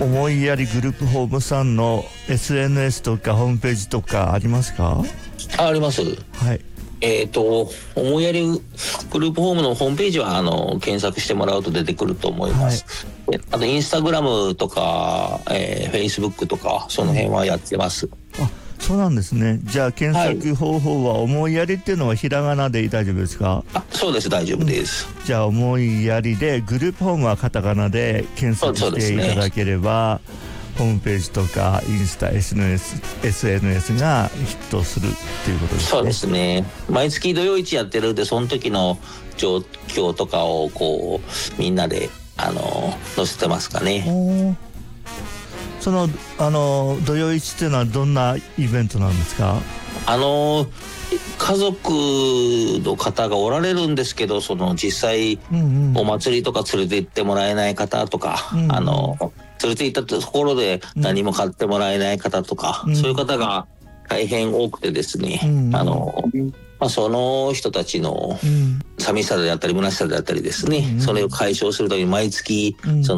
思いやりグループホームさんの SNS とかホームページとかありますか？ あります。 はい。 思いやりグループホームのホームページは検索してもらうと出てくると思います。はい、あとインスタグラムとか、フェイスブックとかその辺はやってます。 あ、そうなんですね。じゃあ検索方法は思いやりっていうのはひらがなで大丈夫ですか？ あ、そうです、大丈夫です。 じゃあ思いやりでグループホームはカタカナで検索していただければ、ホームページとかインスタ SNS がヒットするっていうことですね。 そうですね。毎月土曜市やってるんで、その時の状況とかをこうみんなで載せてますかね。 その土曜市っていうのはどんなイベントなんですか？ 家族の方がおられるんですけど、その実際お祭りとか連れて行ってもらえない方とか、連れて行ったところで何も買ってもらえない方とか、そういう方が大変多くてですね、その人たちの寂しさであったり虚しさであったりですね、それを解消するために毎月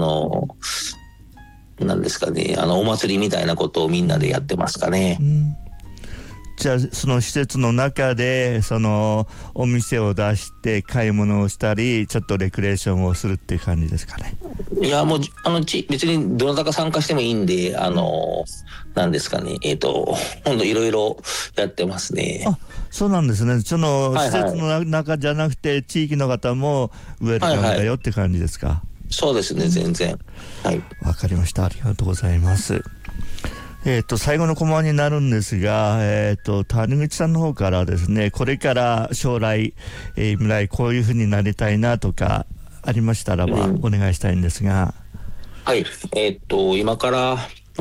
なんですかね、お祭りみたいなことをみんなでやってますかね。 じゃあその施設の中でそのお店を出して買い物をしたりちょっとレクレーションをするっていう感じですかね。 いや、もう別にどなたか参加してもいいんで、なんですかね、今度いろいろやってますね。 あ、そうなんですね。その施設の中じゃなくて地域の方もウェルカムだよって感じですか？ そうですね、全然。はい。 わかりました。ありがとうございます。最後のコマになるんですが、谷口さんの方からですね、これから将来、未来こういうふうになりたいなとかありましたらば、お願いしたいんですが。 はい。今から、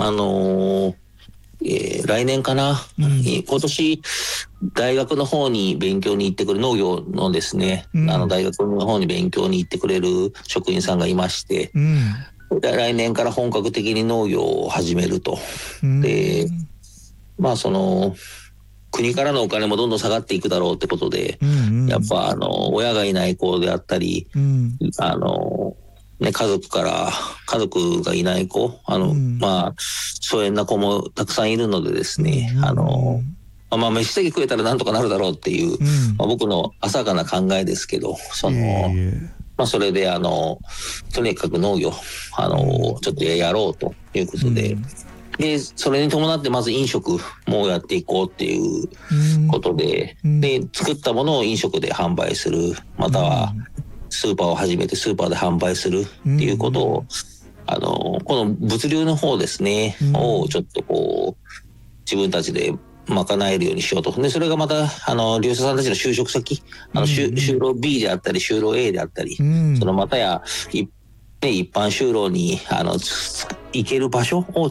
来年かな、今年大学の方に勉強に行ってくる農業のですね、大学の方に勉強に行ってくれる職員さんがいまして、来年から本格的に農業を始めると。で、その国からのお金もどんどん下がっていくだろうってことで、やっぱ親がいない子であったり、家族がいない子、疎遠な子もたくさんいるのでですね、飯だけ食えたらなんとかなるだろうっていう、僕の浅はかな考えですけど、それでとにかく農業ちょっとやろうということで、でそれに伴ってまず飲食もやっていこうっていうことで、で作ったものを飲食で販売する、またはスーパーを始めてスーパーで販売するっていうことを、この物流の方ですね、をちょっとこう自分たちで賄えるようにしようと。でそれがまた利用者さんたちの就職先、就労 B であったり就労 A であったり、そのまたや一般就労に行ける場所を